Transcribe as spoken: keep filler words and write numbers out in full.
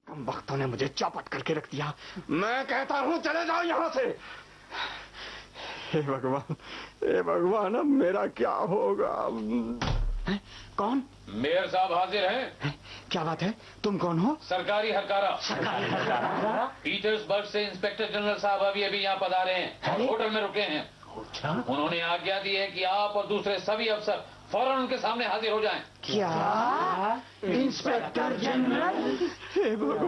कम वक्तों ने मुझे चौपट करके रख दिया। मैं कहता हूँ चले जाओ यहाँ से। हे भगवान, हे भगवान, अब मेरा क्या होगा? है? कौन? मेयर साहब हाजिर हैं। है? क्या बात है? तुम कौन हो? सरकारी हरकारा। सरकारी हरकारा? पीटर्सबर्ग से इंस्पेक्टर जनरल साहब अभी अभी यहाँ पधारे हैं और होटल में रुके हैं। अच्छा? उन्होंने आज्ञा दी है कि आप और दूसरे सभी अफसर फौरन उनके सामने हाजिर हो जाएं। क्या? Inspector general? हे भगवान,